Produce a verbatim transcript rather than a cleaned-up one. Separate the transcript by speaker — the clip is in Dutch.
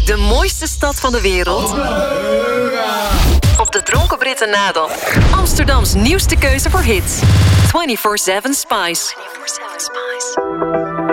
Speaker 1: de mooiste stad van de wereld? Op de Dronken Britten na dan. Amsterdams nieuwste keuze voor hits. vierentwintig zeven Spice. vierentwintig zeven Spice.